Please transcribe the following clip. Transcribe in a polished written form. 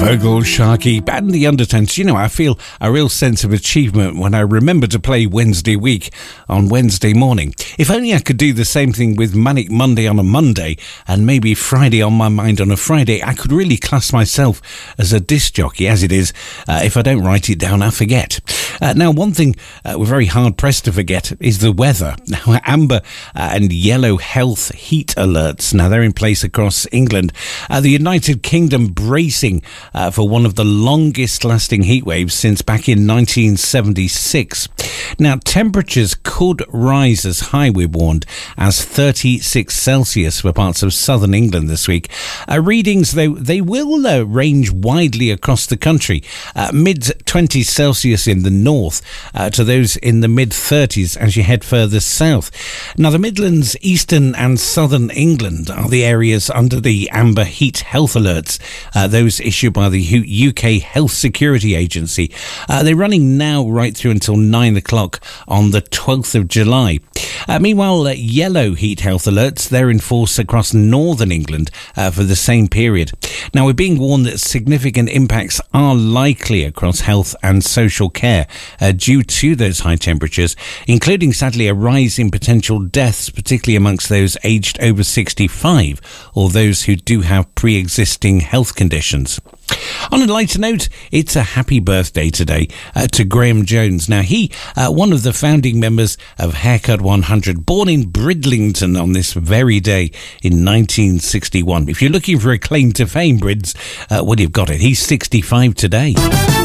Fergal, Sharkey, and the Undertones. You know, I feel a real sense of achievement when I remember to play Wednesday Week on Wednesday morning. If only I could do the same thing with Manic Monday on a Monday and maybe Friday on My Mind on a Friday, I could really class myself as a disc jockey. As it is, if I don't write it down, I forget. Now, one thing we're very hard-pressed to forget is the weather. Now, amber and yellow health heat alerts. Now, they're in place across England. The United Kingdom bracing for one of the longest lasting heat waves since back in 1976. Now, temperatures could rise as high, we're warned, as 36 Celsius for parts of southern England this week. Readings, though, they will range widely across the country. Mid-20s Celsius in the north to those in the mid-30s as you head further south. Now, the Midlands, eastern and southern England are the areas under the amber heat health alerts, those issued by the UK Health Security Agency. They're running now right through until 9 o'clock on the 12th of July. Meanwhile, yellow heat health alerts, they're in force across northern England for the same period. Now, we're being warned that significant impacts are likely across health and social care due to those high temperatures, including, sadly, a rise in potential deaths, particularly amongst those aged over 65 or those who do have pre-existing health conditions. On a lighter note, it's a happy birthday today to Graham Jones. Now, he, one of the founding members of Haircut 100, born in Bridlington on this very day in 1961. If you're looking for a claim to fame, Brids, well, you've got it. He's 65 today.